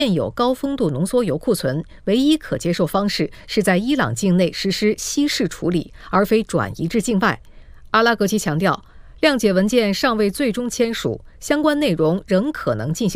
现有高丰度浓缩铀库存，唯一可接受方式是在伊朗境内实施稀释处理，而非转移至境外。阿拉格齐强调，谅解文件尚未最终签署，相关内容仍可能进行